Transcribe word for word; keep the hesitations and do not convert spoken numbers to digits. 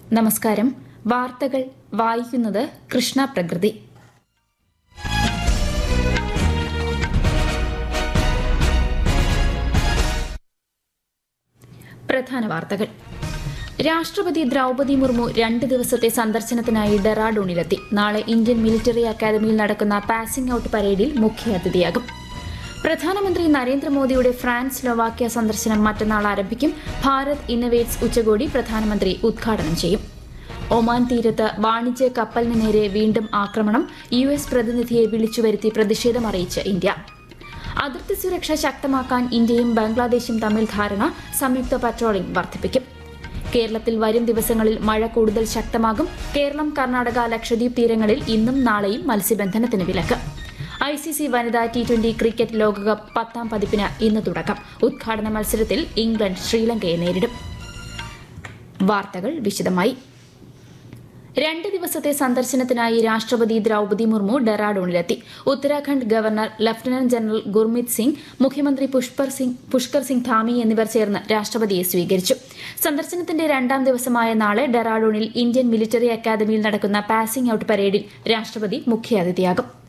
നമസ്കാരം. വാർത്തകൾ വായിക്കുന്നത് കൃഷ്ണ പ്രകൃതി. പ്രധാന വാർത്തകൾ. രാഷ്ട്രപതി ദ്രൌപദി മുർമു രണ്ട് ദിവസത്തെ സന്ദർശനത്തിനായി ഡെറാഡൂണിലെത്തി. നാളെ ഇന്ത്യൻ മിലിറ്ററി അക്കാദമിയിൽ നടക്കുന്ന പാസിംഗ് ഔട്ട് പരേഡിൽ മുഖ്യാതിഥിയാകും. പ്രധാനമന്ത്രി നരേന്ദ്രമോദിയുടെ ഫ്രാൻസ് സ്ലോവാക്യ സന്ദർശനം മറ്റന്നാൾ ആരംഭിക്കും. ഭാരത് ഇന്നവേറ്റ്സ് ഉച്ചകോടി പ്രധാനമന്ത്രി ഉദ്ഘാടനം ചെയ്യും. ഒമാൻ തീരത്ത് വാണിജ്യ കപ്പലിന് നേരെ വീണ്ടും ആക്രമണം. യു എസ് പ്രതിനിധിയെ വിളിച്ചുവരുത്തി പ്രതിഷേധമറിയിച്ച് ഇന്ത്യ. അതിർത്തി സുരക്ഷ ശക്തമാക്കാൻ ഇന്ത്യയും ബംഗ്ലാദേശും തമ്മിൽ ധാരണ. സംയുക്ത പട്രോളിംഗ് വർദ്ധിപ്പിക്കും. കേരളത്തിൽ വരും ദിവസങ്ങളിൽ മഴ കൂടുതൽ ശക്തമാകും. കേരളം, കർണാടക, ലക്ഷദ്വീപ് തീരങ്ങളിൽ ഇന്നും നാളെയും മത്സ്യബന്ധനത്തിന് വിലക്ക്. ഐ സി സി വനിതാ ടി ട്വന്റി ക്രിക്കറ്റ് ലോകകപ്പ് പത്താം പതിപ്പിന് ഇന്ന് തുടക്കം. ഉദ്ഘാടന മത്സരത്തിൽ ഇംഗ്ലണ്ട് ശ്രീലങ്കയെ നേരിടും. വാർത്തകൾ വിശദമായി. രണ്ട് ദിവസത്തെ സന്ദർശനത്തിനായി രാഷ്ട്രപതി Draupadi Murmu ഡെറാഡൂണിലെത്തി. Uttarakhand governor lieutenant general Gurmeet Singh, മുഖ്യമന്ത്രി പുഷ്കർ സിംഗ് പുഷ്കർ സിംഗ് ധാമി എന്നിവർ ചേർന്ന് രാഷ്ട്രപതിയെ സ്വീകരിച്ചു. സന്ദർശനത്തിന്റെ രണ്ടാം ദിവസമായ നാളെ ഡെറാഡൂണിൽ ഇന്ത്യൻ മിലിറ്ററി അക്കാദമിയിൽ നടക്കുന്ന പാസിംഗ് ഔട്ട് പരേഡിൽ രാഷ്ട്രപതി മുഖ്യാതിഥിയാകും.